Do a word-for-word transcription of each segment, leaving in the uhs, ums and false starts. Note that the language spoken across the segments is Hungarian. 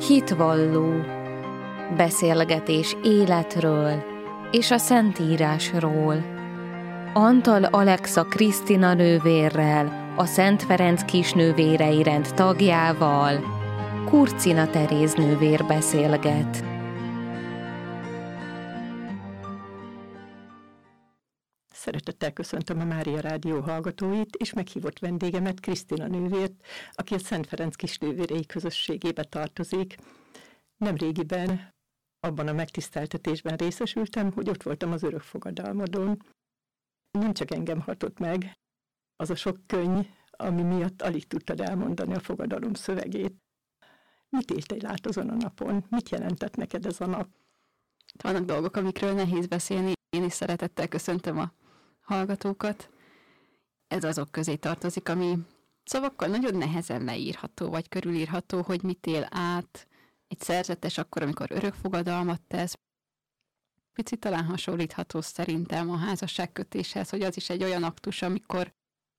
Hitvalló. Beszélgetés életről és a Szentírásról. Antal Alexa Krisztina nővérrel, a Szent Ferenc kisnővérei rend tagjával Kurcina Teréz nővér beszélget. Szeretettel köszöntöm a Mária Rádió hallgatóit, és meghívott vendégemet, Krisztina nővért, aki a Szent Ferenc kisnővérei közösségébe tartozik. Nemrégiben abban a megtiszteltetésben részesültem, hogy ott voltam az örökfogadalmadon. Nem csak engem hatott meg az a sok könny, ami miatt alig tudtad elmondani a fogadalom szövegét. Mit éltél át azon a napon? Mit jelentett neked ez a nap? Vannak dolgok, amikről nehéz beszélni. Én is szeretettel köszöntöm a hallgatókat. Ez azok közé tartozik, ami szavakkal nagyon nehezen leírható, vagy körülírható, hogy mit él át egy szerzetes akkor, amikor örökfogadalmat tesz. Picit talán hasonlítható szerintem a házasságkötéshez, hogy az is egy olyan aktus, amikor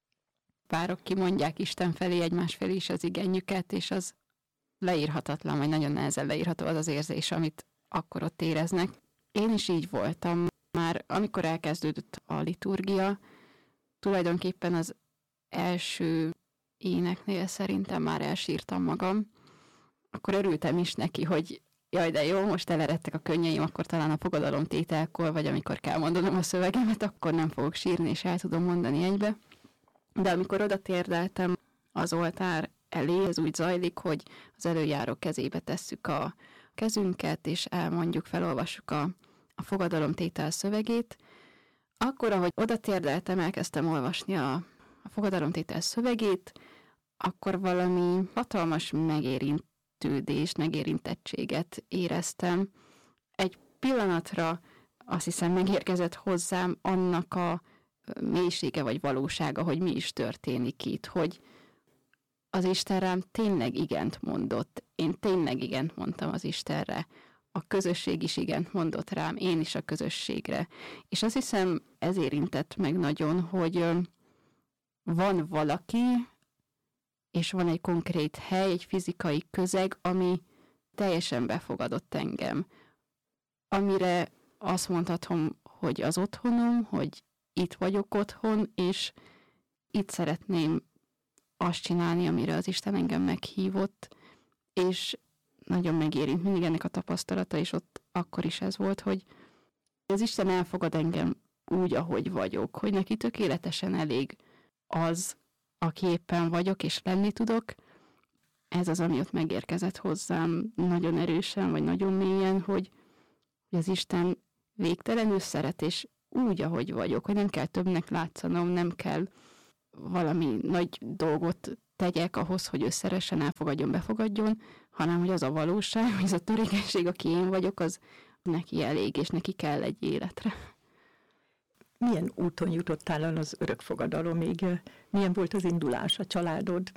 párok kimondják Isten felé, egymás felé is az igényüket, és az leírhatatlan, vagy nagyon nehezen leírható az az érzés, amit akkor ott éreznek. Én is így voltam. Már amikor elkezdődött a liturgia, tulajdonképpen az első éneknél szerintem már elsírtam magam. Akkor örültem is neki, hogy jaj, de jó, most eleredtek a könnyeim, akkor talán a fogadalomtételkor, vagy amikor kell mondanom a szövegemet, akkor nem fogok sírni, és el tudom mondani egybe. De amikor oda térdeltem az oltár elé, ez úgy zajlik, hogy az előjáró kezébe tesszük a kezünket, és elmondjuk, felolvassuk a a fogadalomtétel szövegét, akkor, ahogy oda térdeltem, elkezdtem olvasni a, a fogadalomtétel szövegét, akkor valami hatalmas megérintődést, megérintettséget éreztem. Egy pillanatra azt hiszem megérkezett hozzám annak a mélysége vagy valósága, hogy mi is történik itt, hogy az Isten rám tényleg igent mondott. Én tényleg igent mondtam az Istenre. A közösség is igent mondott rám, én is a közösségre. És azt hiszem, ez érintett meg nagyon, hogy van valaki, és van egy konkrét hely, egy fizikai közeg, ami teljesen befogadott engem. Amire azt mondhatom, hogy az otthonom, hogy itt vagyok otthon, és itt szeretném azt csinálni, amire az Isten engem meghívott, és nagyon megérint mindig ennek a tapasztalata, és ott akkor is ez volt, hogy az Isten elfogad engem úgy, ahogy vagyok, hogy neki tökéletesen elég az, aki éppen vagyok, és lenni tudok. Ez az, ami ott megérkezett hozzám nagyon erősen, vagy nagyon mélyen, hogy az Isten végtelenül szeret, és úgy, ahogy vagyok, hogy nem kell többnek látszanom, nem kell valami nagy dolgot tegyek ahhoz, hogy ő szeressen, elfogadjon, befogadjon, hanem hogy az a valóság, hogy az a törékenység, aki én vagyok, az neki elég, és neki kell egy életre. Milyen úton jutottál el az örökfogadalomig? Milyen volt az indulás, a családod?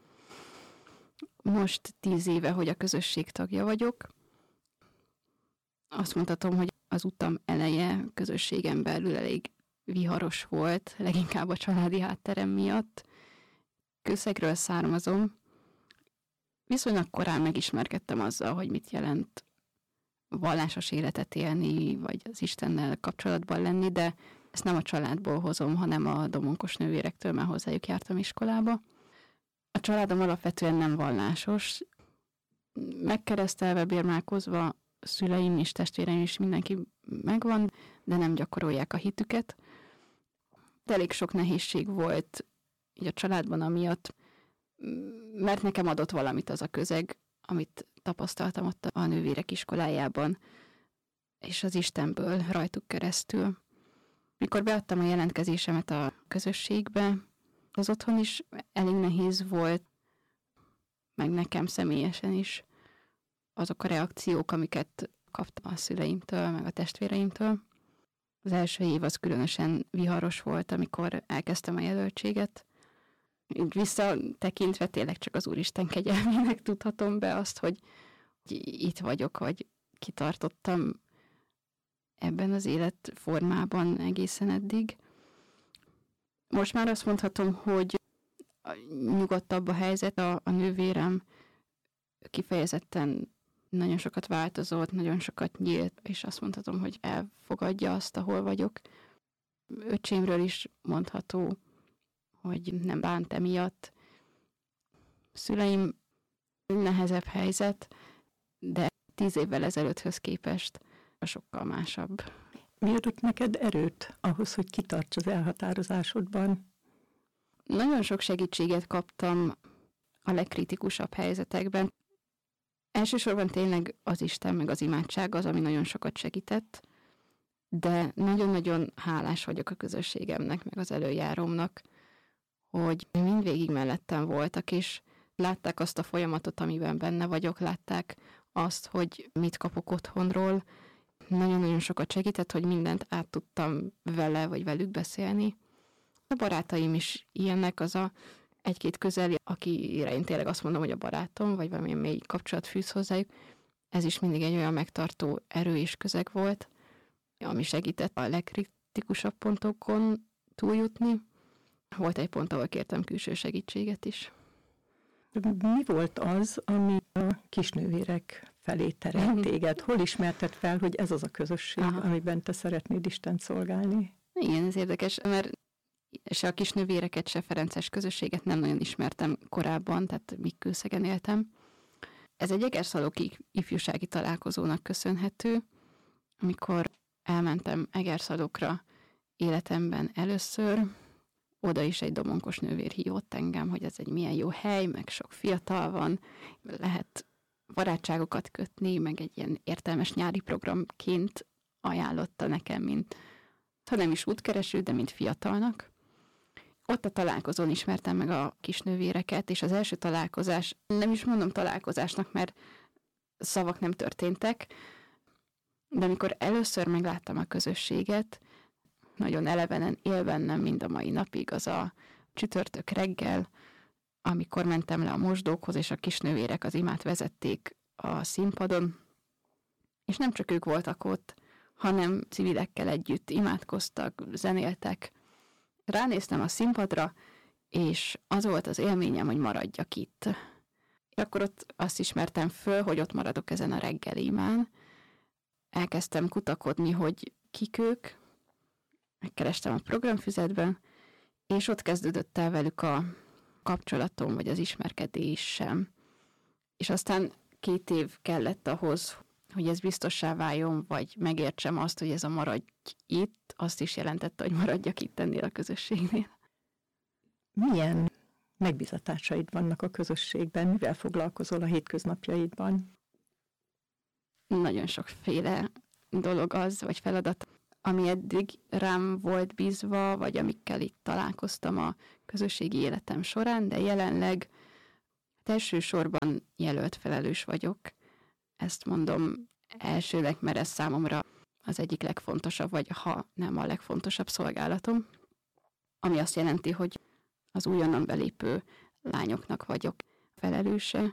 Most tíz éve, hogy a közösség tagja vagyok. Azt mondhatom, hogy az utam eleje közösségen belül elég viharos volt, leginkább a családi hátterem miatt. Kőszegről származom. Viszonylag korán megismerkedtem azzal, hogy mit jelent vallásos életet élni, vagy az Istennel kapcsolatban lenni, de ezt nem a családból hozom, hanem a domonkos nővérektől, mert hozzájuk jártam iskolába. A családom alapvetően nem vallásos. Megkeresztelve, bérmálkozva, szüleim és testvéreim is mindenki megvan, de nem gyakorolják a hitüket. De elég sok nehézség volt így a családban amiatt, mert nekem adott valamit az a közeg, amit tapasztaltam ott a nővérek iskolájában, és az Istenből rajtuk keresztül. Mikor beadtam a jelentkezésemet a közösségbe, az otthon is elég nehéz volt, meg nekem személyesen is azok a reakciók, amiket kaptam a szüleimtől, meg a testvéreimtől. Az első év az különösen viharos volt, amikor elkezdtem a jelöltséget. Így visszatekintve tényleg csak az Úristen kegyelmének tudhatom be azt, hogy itt vagyok, vagy kitartottam ebben az életformában egészen eddig. Most már azt mondhatom, hogy nyugodtabb a helyzet, a, a nővérem kifejezetten nagyon sokat változott, nagyon sokat nyílt, és azt mondhatom, hogy elfogadja azt, ahol vagyok. Öcsémről is mondható, hogy nem bánt emiatt. Szüleim nehezebb helyzet, de tíz évvel ezelőtthöz képest sokkal másabb. Mi adott neked erőt ahhoz, hogy kitarts az elhatározásodban? Nagyon sok segítséget kaptam a legkritikusabb helyzetekben. Elsősorban tényleg az Isten meg az imádság az, ami nagyon sokat segített, de nagyon-nagyon hálás vagyok a közösségemnek, meg az előjárómnak, hogy mindvégig mellettem voltak, és látták azt a folyamatot, amiben benne vagyok, látták azt, hogy mit kapok otthonról. Nagyon-nagyon sokat segített, hogy mindent át tudtam vele, vagy velük beszélni. A barátaim is ilyenek, az a egy-két közeli, akire én tényleg azt mondom, hogy a barátom, vagy valamilyen mély kapcsolat fűz hozzájuk. Ez is mindig egy olyan megtartó erő és közeg volt, ami segített a legkritikusabb pontokon túljutni. Volt egy pont, ahol kértem külső segítséget is. Mi volt az, ami a kisnővérek felé terelt téged? Hol ismerted fel, hogy ez az a közösség, Aha. amiben te szeretnéd Istent szolgálni? Igen, ez érdekes, mert se a kisnővéreket, se ferences közösséget nem nagyon ismertem korábban, tehát míg Kőszegen éltem. Ez egy egerszalóki ifjúsági találkozónak köszönhető, amikor elmentem Egerszalókra életemben először. Oda is egy domonkos nővér hívott engem, hogy ez egy milyen jó hely, meg sok fiatal van, lehet barátságokat kötni, meg egy ilyen értelmes nyári programként ajánlotta nekem, mint, ha nem is útkereső, de mint fiatalnak. Ott a találkozón ismertem meg a kisnővéreket, és az első találkozás, nem is mondom találkozásnak, mert szavak nem történtek, de amikor először megláttam a közösséget, nagyon elevenen él bennem mind a mai napig az a csütörtök reggel, amikor mentem le a mosdókhoz, és a kisnővérek az imát vezették a színpadon, és nem csak ők voltak ott, hanem civilekkel együtt imádkoztak, zenéltek. Ránéztem a színpadra, és az volt az élményem, hogy maradjak itt. És akkor ott azt ismertem föl, hogy ott maradok ezen a reggeli imán. Elkezdtem kutakodni, hogy kik ők, megkerestem a programfüzetben, és ott kezdődött el velük a kapcsolatom, vagy az ismerkedésem. És aztán két év kellett ahhoz, hogy ez biztossá váljon, vagy megértsem azt, hogy ez a maradj itt, azt is jelentette, hogy maradjak itt ennél a közösségnél. Milyen megbizatásaid vannak a közösségben? Mivel foglalkozol a hétköznapjaidban? Nagyon sokféle dolog az, vagy feladat, ami eddig rám volt bízva, vagy amikkel itt találkoztam a közösségi életem során, de jelenleg elsősorban jelölt felelős vagyok. Ezt mondom elsőleg, mert ez számomra az egyik legfontosabb, vagy ha nem a legfontosabb szolgálatom, ami azt jelenti, hogy az újonnan belépő lányoknak vagyok felelőse,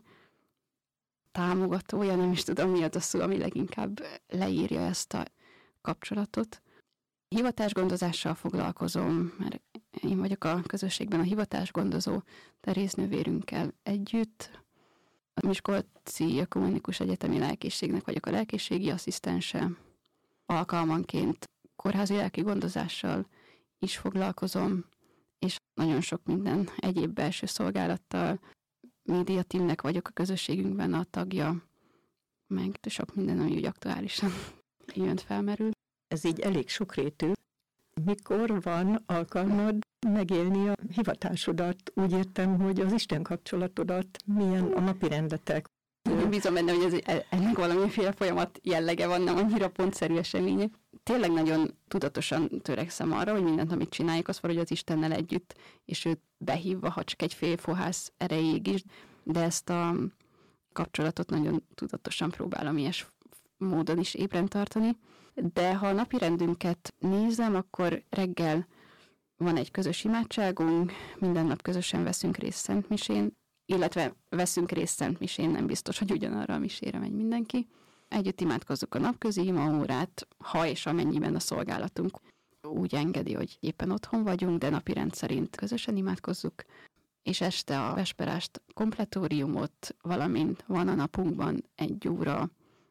támogatója, nem is tudom mi az a szó, ami leginkább leírja ezt a kapcsolatot. Hivatásgondozással foglalkozom, mert én vagyok a közösségben a hivatásgondozó teréznővérünkkel együtt. A Miskolci Ökumenikus Egyetemi Lelkészségnek vagyok a lelkészségi asszisztense. Alkalmanként kórházi lelki gondozással is foglalkozom, és nagyon sok minden egyéb belső szolgálattal. Médiateamnek vagyok a közösségünkben a tagja, meg sok minden, ami úgy aktuálisan jön felmerül. Ez így elég sokrétű. Mikor van alkalmad megélni a hivatásodat? Úgy értem, hogy az Isten kapcsolatodat, milyen a napi rendetek? Én bízom benne, hogy ez, ennek valamiféle folyamat jellege van, nem annyira pontszerű eseménye. Tényleg nagyon tudatosan törekszem arra, hogy mindent, amit csináljuk, az valahogy az Istennel együtt, és őt behívva, ha csak egy fél fohász erejéig is, de ezt a kapcsolatot nagyon tudatosan próbálom ilyes módon is ébren tartani. De ha a napi rendünket nézem, akkor reggel van egy közös imádságunk, minden nap közösen veszünk részt szentmisén, illetve veszünk részt szentmisén, nem biztos, hogy ugyanarra a misére megy mindenki. Együtt imádkozzuk a napközi imaórát, ha és amennyiben a szolgálatunk úgy engedi, hogy éppen otthon vagyunk, de napi rend szerint közösen imádkozzuk, és este a vesperást kompletóriumot, valamint van a napunkban egy óra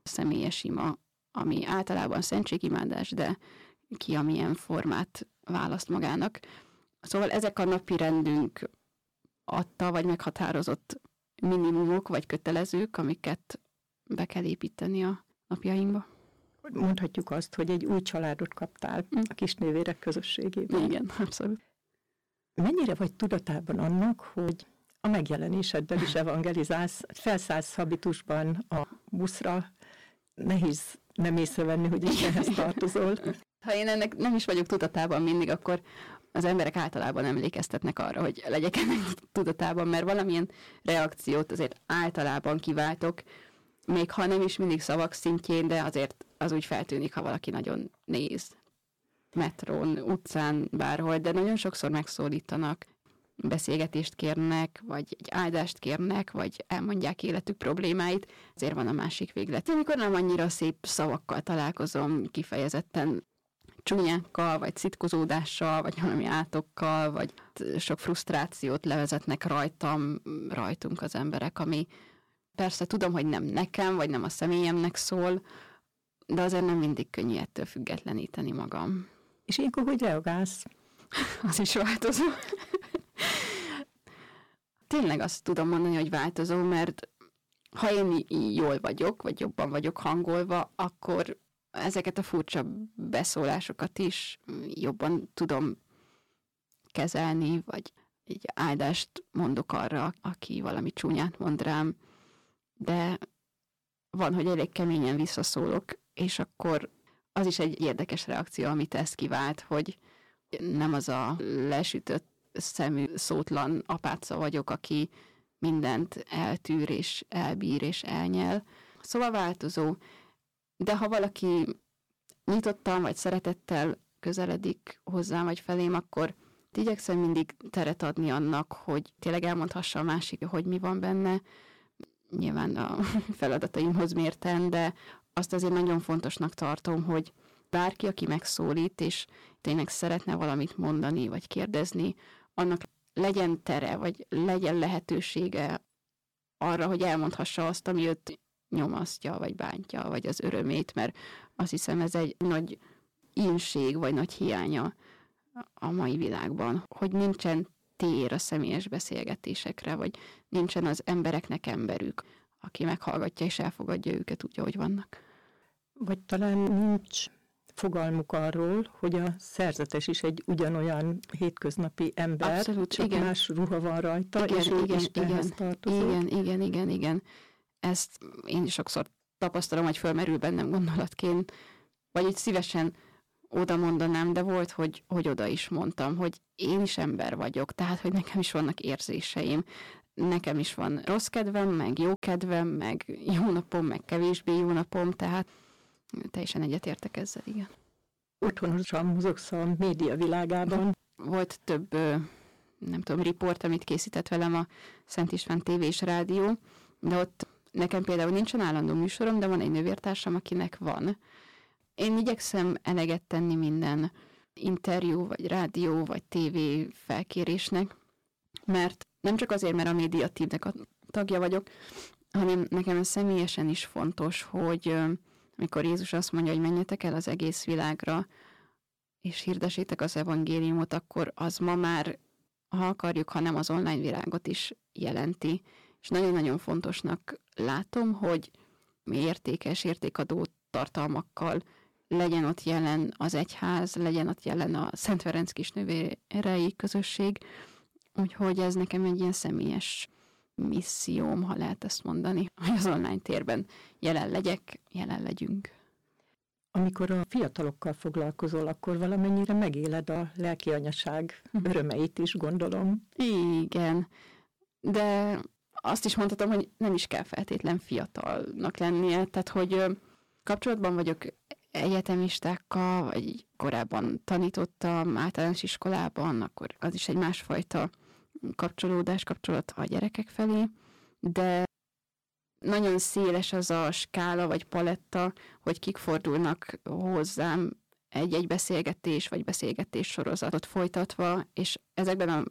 személyes ima, ami általában szentségimádás, de ki amilyen formát választ magának. Szóval ezek a napi rendünk adta, vagy meghatározott minimumok, vagy kötelezők, amiket be kell építeni a napjainkba. Mondhatjuk azt, hogy egy új családot kaptál a kisnővérek közösségében. Igen, abszolút. Mennyire vagy tudatában annak, hogy a megjelenéseddel is evangelizálsz, felszállsz habitusban a buszra, nehéz nem észrevenni, hogy Istenhez tartozol. Ha én ennek nem is vagyok tudatában mindig, akkor az emberek általában emlékeztetnek arra, hogy legyek ennek tudatában, mert valamilyen reakciót azért általában kiváltok, még ha nem is mindig szavak szintjén, de azért az úgy feltűnik, ha valaki nagyon néz. Metrón, utcán, bárhol, de nagyon sokszor megszólítanak, beszélgetést kérnek, vagy egy áldást kérnek, vagy elmondják életük problémáit. Azért van a másik véglet. Amikor nem annyira szép szavakkal találkozom, kifejezetten csúnyákkal, vagy szitkozódással, vagy valami átokkal, vagy sok frusztrációt levezetnek rajtam, rajtunk az emberek, ami persze tudom, hogy nem nekem, vagy nem a személyemnek szól, de azért nem mindig könnyű ettől függetleníteni magam. És ilyenkor hogy reagálsz? Az is változó. Tényleg azt tudom mondani, hogy változó, mert ha én jól vagyok, vagy jobban vagyok hangolva, akkor ezeket a furcsa beszólásokat is jobban tudom kezelni, vagy egy áldást mondok arra, aki valami csúnyát mond rám, de van, hogy elég keményen visszaszólok, és akkor az is egy érdekes reakció, amit ez kivált, hogy nem az a lesütött szemű, szótlan apáca vagyok, aki mindent eltűr, és elbír, és elnyel. Szóval változó. De ha valaki nyitottan, vagy szeretettel közeledik hozzám, vagy felém, akkor igyekszem mindig teret adni annak, hogy tényleg elmondhassa a másik, hogy mi van benne. Nyilván a feladataimhoz mérten, de azt azért nagyon fontosnak tartom, hogy bárki, aki megszólít, és tényleg szeretne valamit mondani, vagy kérdezni, annak legyen tere, vagy legyen lehetősége arra, hogy elmondhassa azt, ami őt nyomasztja, vagy bántja, vagy az örömét, mert azt hiszem ez egy nagy ínség, vagy nagy hiánya a mai világban, hogy nincsen tér a személyes beszélgetésekre, vagy nincsen az embereknek emberük, aki meghallgatja és elfogadja őket úgy, ahogy vannak. Vagy talán nincs fogalmuk arról, hogy a szerzetes is egy ugyanolyan hétköznapi ember, abszolút, csak igen. Más ruha van rajta, igen, és ő igen, Istenhez igen, tartozó. Igen, igen, igen, igen. Ezt én is sokszor tapasztalom, hogy fölmerül bennem gondolatként, vagy így szívesen oda mondanám, de volt, hogy, hogy oda is mondtam, hogy én is ember vagyok, tehát, hogy nekem is vannak érzéseim, nekem is van rossz kedvem, meg jó kedvem, meg jó napom, meg kevésbé jó napom, tehát teljesen egyetértek ezzel, igen. Otthonosan mozogsz a média világában. Volt több, nem tudom, riport, amit készített velem a Szent István tévé és rádió, de ott nekem például nincsen állandó műsorom, de van egy nővértársam, akinek van. Én igyekszem eleget tenni minden interjú, vagy rádió, vagy tévé felkérésnek, mert nem csak azért, mert a médiatívnek a tagja vagyok, hanem nekem személyesen is fontos, hogy amikor Jézus azt mondja, hogy menjetek el az egész világra, és hirdessétek az evangéliumot, akkor az ma már, ha akarjuk, ha nem az online világot is jelenti. És nagyon-nagyon fontosnak látom, hogy értékes, értékadó tartalmakkal legyen ott jelen az egyház, legyen ott jelen a Szent Ferenc kisnővérei közösség, úgyhogy ez nekem egy ilyen személyes misszióm, ha lehet ezt mondani, hogy az online térben jelen legyek, jelen legyünk. Amikor a fiatalokkal foglalkozol, akkor valamennyire megéled a lelki anyaság örömeit is, gondolom. Igen, de azt is mondhatom, hogy nem is kell feltétlen fiatalnak lennie, tehát hogy kapcsolatban vagyok egyetemistákkal, vagy korábban tanítottam általános iskolában, akkor az is egy másfajta kapcsolódás, kapcsolat a gyerekek felé, de nagyon széles az a skála vagy paletta, hogy kik fordulnak hozzám egy-egy beszélgetés vagy beszélgetés sorozatot folytatva, és ezekben a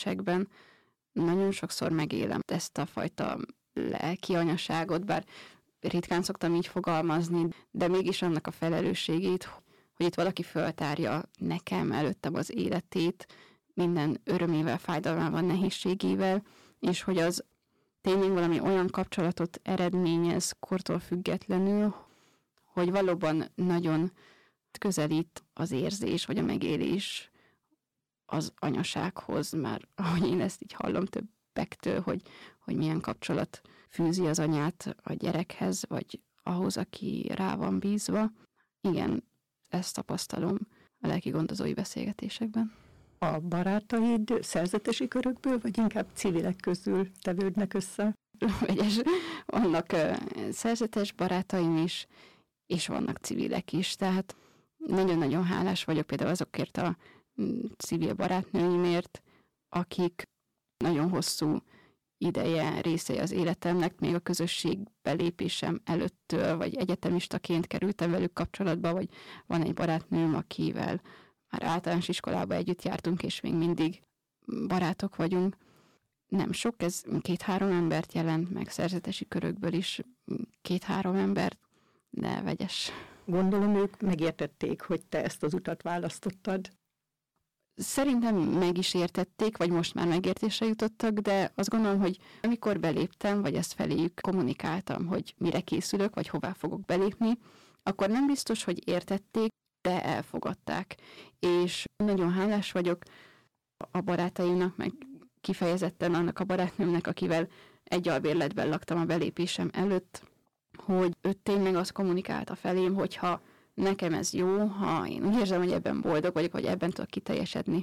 beszélgetésekben nagyon sokszor megélem ezt a fajta lelki anyaságot, bár ritkán szoktam így fogalmazni, de mégis annak a felelősségét, hogy itt valaki föltárja nekem előttem az életét, minden örömével, fájdalmával, nehézségével, és hogy az tényleg valami olyan kapcsolatot eredményez kortól függetlenül, hogy valóban nagyon közelít az érzés, vagy a megélés az anyasághoz, már ahogy én ezt így hallom többektől, hogy, hogy milyen kapcsolat fűzi az anyát a gyerekhez, vagy ahhoz, aki rá van bízva. Igen, ezt tapasztalom a lelki gondozói beszélgetésekben. A barátaid szerzetesi körökből, vagy inkább civilek közül tevődnek össze? Vegyes. Vannak uh, szerzetes barátaim is, és vannak civilek is, tehát nagyon-nagyon hálás vagyok például azokért a civil barátnőimért, akik nagyon hosszú ideje részei az életemnek, még a közösségbe lépésem előttől, vagy egyetemistaként kerültem velük kapcsolatba, vagy van egy barátnőm, akivel már általános iskolába együtt jártunk, és még mindig barátok vagyunk. Nem sok, ez két-három embert jelent, meg szerzetesi körökből is két-három embert, de vegyes. Gondolom, ők megértették, hogy te ezt az utat választottad. Szerintem meg is értették, vagy most már megértésre jutottak, de azt gondolom, hogy amikor beléptem, vagy ezt feléjük kommunikáltam, hogy mire készülök, vagy hová fogok belépni, akkor nem biztos, hogy értették, de elfogadták. És nagyon hálás vagyok a barátaimnak, meg kifejezetten annak a barátnőmnek, akivel egy albérletben laktam a belépésem előtt, hogy ő tényleg azt kommunikálta felém, hogyha nekem ez jó, ha én úgy érzem, hogy ebben boldog vagyok, vagy ebben tudok kiteljesedni,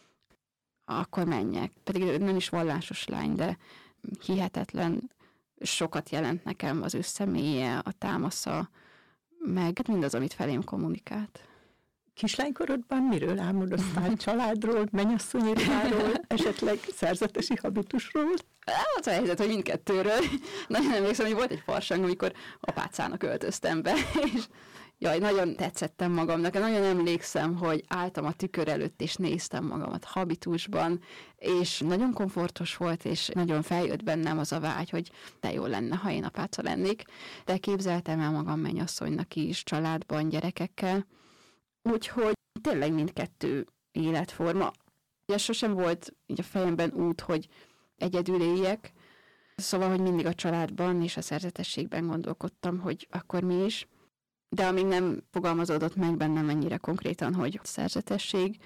akkor menjek. Pedig nem is vallásos lány, de hihetetlen sokat jelent nekem az ő személye, a támasza, meg mindaz, amit felém kommunikált. Kislánykorodban miről álmodoztál? Családról, mennyasszonyi ruháról, esetleg szerzetesi habitusról? Az a helyzet, hogy mindkettőről. Nagyon emlékszem, hogy volt egy farsang, amikor apácának öltöztem be, és jaj, nagyon tetszettem magamnak. Nagyon emlékszem, hogy álltam a tükör előtt, és néztem magamat habitusban, és nagyon komfortos volt, és nagyon feljött bennem az a vágy, hogy de jó lenne, ha én apáca lennék. De képzeltem el magam mennyasszonynak is, családban, gyerekekkel. Úgyhogy tényleg mindkettő életforma. Ugye sosem volt így a fejemben út, hogy egyedül éljek, szóval, hogy mindig a családban és a szerzetességben gondolkodtam, hogy akkor mi is. De amíg nem fogalmazódott meg bennem ennyire konkrétan, hogy szerzetesség,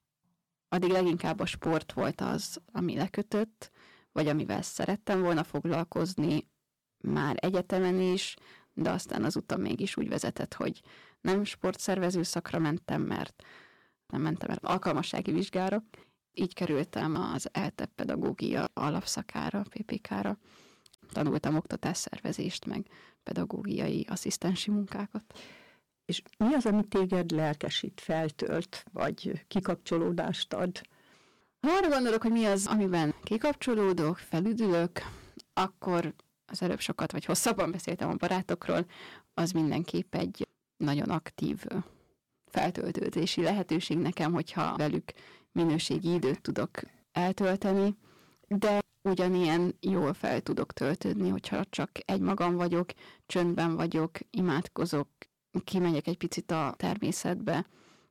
addig leginkább a sport volt az, ami lekötött, vagy amivel szerettem volna foglalkozni már egyetemen is, de aztán az utam mégis úgy vezetett, hogy nem sportszervező szakra mentem, mert nem mentem el alkalmassági vizsgára. Így kerültem az é el té e pedagógia alapszakára, pé pé ká-ra. Tanultam oktatásszervezést, meg pedagógiai asszisztensi munkákat. És mi az, ami téged lelkesít, feltölt, vagy kikapcsolódást ad? Ha arra gondolok, hogy mi az, amiben kikapcsolódok, felüdülök, akkor az előbb sokat vagy hosszabban beszéltem a barátokról, az mindenképp egy nagyon aktív feltöltődési lehetőség nekem, hogyha velük minőségi időt tudok eltölteni, de ugyanilyen jól fel tudok töltődni, hogyha csak egymagam vagyok, csöndben vagyok, imádkozok, kimegyek egy picit a természetbe,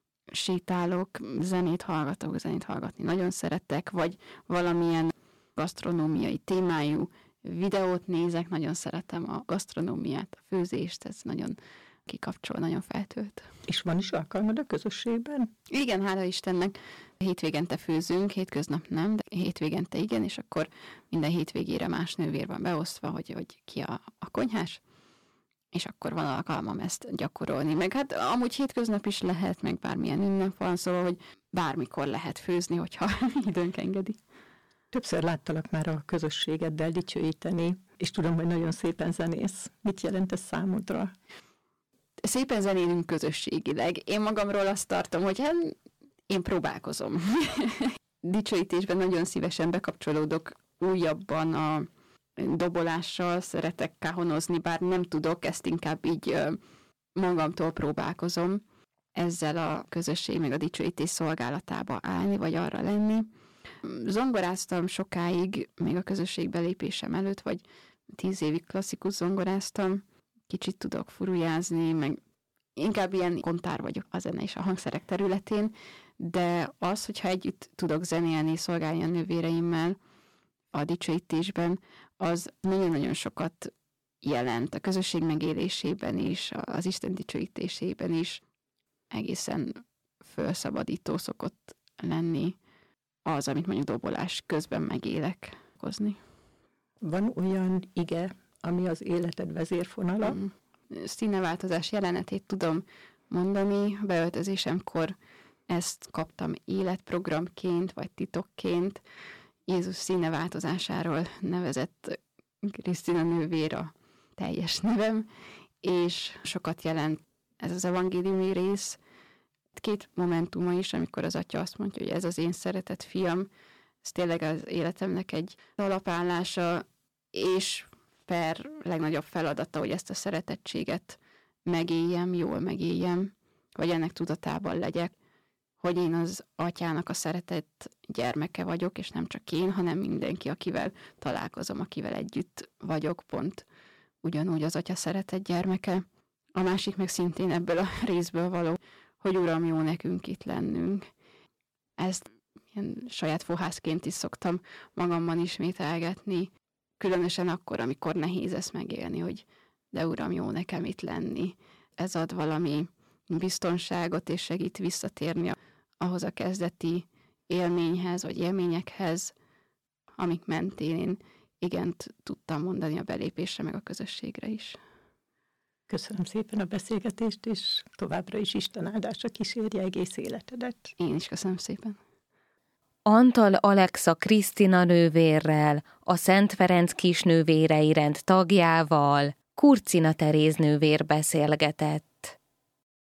sétálok, zenét hallgatok, zenét hallgatni nagyon szeretek, vagy valamilyen gasztronómiai témájú videót nézek, nagyon szeretem a gasztronómiát, a főzést, ez nagyon kikapcsol, nagyon feltölt. És van is alkalmad a közösségben? Igen, hála Istennek. Hétvégente főzünk, hétköznap nem, de hétvégente igen, és akkor minden hétvégére más nővér van beosztva, hogy, hogy ki a, a konyhás, és akkor van alkalmam ezt gyakorolni. Meg hát amúgy hétköznap is lehet, meg bármilyen ünnep van, szóval, hogy bármikor lehet főzni, hogyha időnk engedi. Többször láttalak már a közösségeddel dicsőíteni, és tudom, hogy nagyon szépen zenész. Mit jelent ez számodra? Szépen zenélünk közösségileg. Én magamról azt tartom, hogy hát én próbálkozom. Dicsőítésben nagyon szívesen bekapcsolódok újabban a dobolással, szeretek káhonozni, bár nem tudok, ezt inkább így magamtól próbálkozom ezzel a közösség meg a dicsőítés szolgálatába állni, vagy arra lenni. Zongoráztam sokáig, még a közösségbe lépésem előtt, vagy tíz évig klasszikus zongoráztam, kicsit tudok furujázni, meg inkább ilyen kontár vagyok a zene és a hangszerek területén, de az, hogyha együtt tudok zenélni, szolgálni a nővéreimmel a dicsőítésben, az nagyon-nagyon sokat jelent a közösség megélésében is, az Isten dicsőítésében is. Egészen felszabadító szokott lenni az, amit mondjuk dobolás közben megélek hozni. Van olyan ige, ami az életed vezérfonala? Mm. Színeváltozás jelenetét tudom mondani. Beöltözésemkor ezt kaptam életprogramként, vagy titokként. Jézus színeváltozásáról nevezett Krisztina nővér a teljes nevem, és sokat jelent ez az evangéliumi rész. Két momentuma is, amikor az atya azt mondja, hogy ez az én szeretett fiam, ez tényleg az életemnek egy alapállása, és per legnagyobb feladata, hogy ezt a szeretettséget megéljem, jól megéljem, vagy ennek tudatában legyek, hogy én az atyának a szeretett gyermeke vagyok, és nem csak én, hanem mindenki, akivel találkozom, akivel együtt vagyok, pont ugyanúgy az atya szeretett gyermeke. A másik meg szintén ebből a részből való, hogy Uram, jó nekünk itt lennünk. Ezt ilyen saját fohászként is szoktam magamban ismételgetni, különösen akkor, amikor nehéz ezt megélni, hogy de Uram, jó nekem itt lenni. Ez ad valami biztonságot, és segít visszatérni ahhoz a kezdeti élményhez, vagy élményekhez, amik mentén én igent tudtam mondani a belépésre, meg a közösségre is. Köszönöm szépen a beszélgetést, és továbbra is Isten áldása kísérje egész életedet. Én is köszönöm szépen. Antal Alexa Krisztina nővérrel, a Szent Ferenc kisnővérei rend tagjával Kurcina Teréz nővér beszélgetett.